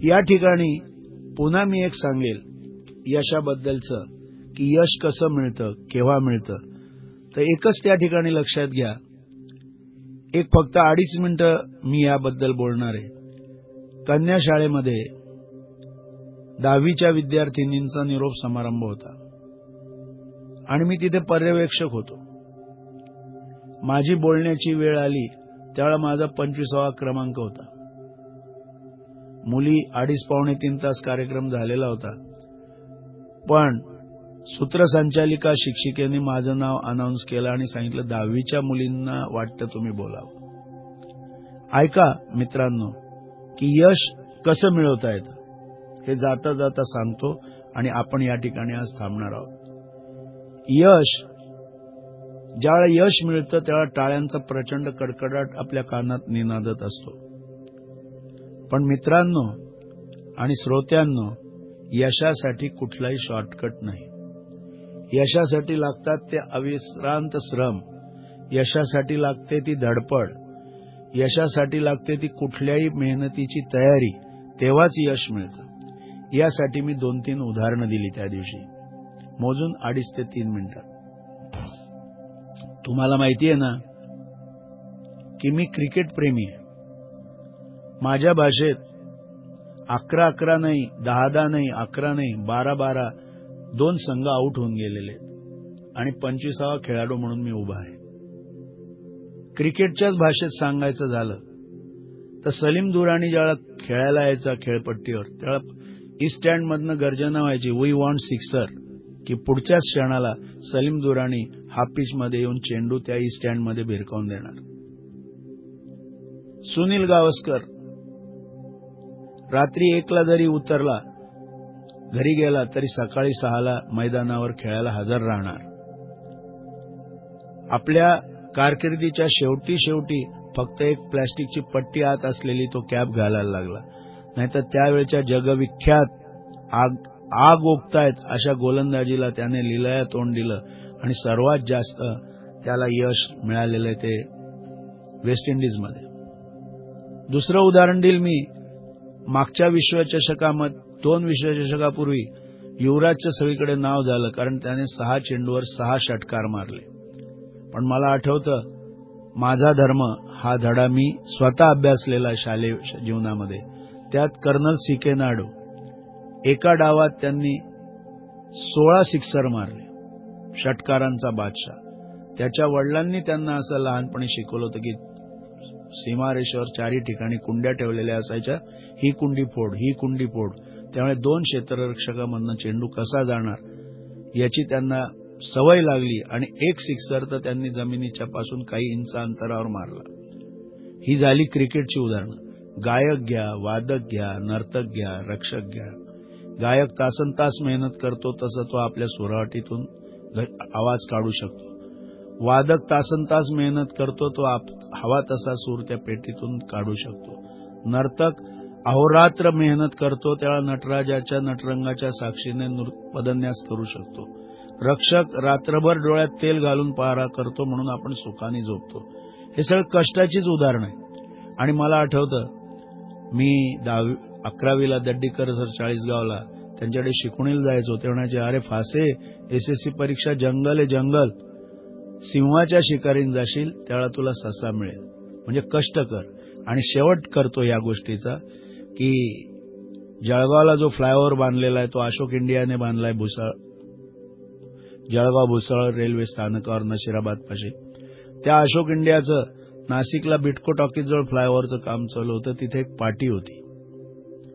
या ठिकाणी पुन्हा मी एक सांगेल यशाबद्दलचं, की यश कसं मिळतं, केव्हा मिळतं. तर एकच त्या ठिकाणी लक्षात घ्या, एक फक्त 2.5 मिनिटं मी याबद्दल बोलणार आहे. कन्या शाळेमध्ये 10वीच्या विद्यार्थिनींचा निरोप समारंभ होता आणि मी तिथे पर्यवेक्षक होतो. माझी बोलण्याची वेळ आली त्यावेळेला माझा 25वा क्रमांक होता. मुली 2.5-3 तास कार्यक्रम झालेला होता, पण सूत्रसंचालिका शिक्षिकेने माझं नाव अनाउन्स केलं आणि सांगितलं 10वीच्या मुलींना वाटतं तुम्ही बोलावं. ऐका मित्रांनो, की यश कसं मिळवता येतं हे जाता जाता सांगतो आणि आपण या ठिकाणी आज थांबणार आहोत. ज्यावेळेला यश मिळतं त्यावेळेला टाळ्यांचा प्रचंड कडकडाट आपल्या कानात निनादत असतो. पण मित्रांनो आणि श्रोत्यांनो, यशासाठी कुठलाही शॉर्टकट नाही. यशासाठी लागतात ते अविश्रांत श्रम, यशासाठी लागते ती धडपड, यशासाठी लागते ती कुठल्याही मेहनतीची तयारी, तेव्हाच यश मिळतं. यासाठी मी 2-3 उदाहरणं दिली त्या दिवशी, मोजून 2.5 ते 3 मिनिटात. तुम्हाला माहिती आहे ना की मी क्रिकेट प्रेमी आहे. माझ्या भाषेत 11-11 नाही, 10-10 नाही, 11 नाही, 12-12 2 संघ आउट होऊन गेलेले आहेत आणि 25वा खेळाडू म्हणून मी उभा आहे. क्रिकेटच्याच भाषेत सांगायचं झालं तर सलीम दुरानी ज्यावेळेला खेळायला यायचा खेळपट्टीवर, त्यावेळेला ईस्ट स्टँड मधनं गर्जना व्हायची, वी वॉन्ट सिक्सर, की पुढच्याच क्षणाला सलीम दुरानी हाफ पिच मध्ये येऊन चेंडू त्या ईस्ट स्टँड मध्ये भिरकावून देणार. सुनील गावस्कर रात्री 1ला जरी उतरला, घरी गेला तरी सकाळी 6ला मैदानावर खेळायला हजर राहणार. आपल्या कारकिर्दीच्या शेवटी फक्त एक प्लॅस्टिकची पट्टी आत असलेली तो कॅप घालायला लागला, नाहीतर त्यावेळच्या जगविख्यात आग ओकतायत अशा गोलंदाजीला त्याने लिलया तोंड दिलं आणि सर्वात जास्त त्याला यश मिळालेलं ते वेस्ट इंडिजमध्ये. दुसरं उदाहरण देईल मी. मागच्या विश्वचषकामध्ये 2 विश्वचषकापूर्वी युवराजचं सगळीकडे नाव झालं कारण त्याने 6 चेंडूवर 6 षटकार मारले. पण मला आठवतं, माझा धर्म हा धडा मी स्वतः अभ्यासलेला शालेय जीवनामध्ये. त्यात कर्नल सी.के. नायडू एका डावात त्यांनी 16 सिक्सर मारले, षटकारांचा बादशाह. त्याच्या वडिलांनी त्यांना असं लहानपणी शिकवलं होतं की सीमारेषेवर 4ही ठिकाणी कुंड्या ठेवलेल्या असायच्या, ही कुंडी फोड, ही कुंडी फोड. त्यामुळे 2 क्षेत्ररक्षकामधनं चेंडू कसा जाणार याची त्यांना सवय लागली आणि 1 सिक्सर तर त्यांनी जमिनीच्या पासून काही इंच अंतरावर मारला. ही झाली क्रिकेटची उदाहरणं. गायक घ्या, वादक घ्या, नर्तक घ्या, रक्षक घ्या. गायक तासनतास मेहनत करतो तसं तो आपल्या सुरावटीतून आवाज काढू शकतो. वादक तासनतास मेहनत करतो, तो हवा तसा सूर त्या पेटीतून काढू शकतो. नर्तक अहोरात्र मेहनत करतो, त्यावेळा नटराजाच्या नटरंगाच्या साक्षीने पदन्यास करू शकतो. रक्षक रात्रभर डोळ्यात तेल घालून पहारा करतो म्हणून आपण सुखाने झोपतो. हे सगळं कष्टाचीच उदाहरणं आहे. आणि मला आठवतं, मी 11वीला दड्डीकर सर चाळीसगावला त्यांच्याकडे शिकवणीला जायचो. ते म्हणायचे, अरे फासे, एसएससी परीक्षा जंगल आहे जंगल, सिंहाच्या शिकारीन जाशील त्यावेळा तुला ससा मिळेल. म्हणजे कष्ट कर. आणि शेवट करतो या गोष्टीचा की जळगावला जो फ्लायओव्हर बांधलेला आहे तो अशोक इंडियाने बांधलाय, जळगाव भुसावळ रेल्वे स्थानकावर नशिराबाद पाशी. त्या अशोक इंडियाचं नाशिकला बिटको टॉकीजवळ फ्लायओव्हरचं काम चालू होतं. तिथे एक पार्टी होती.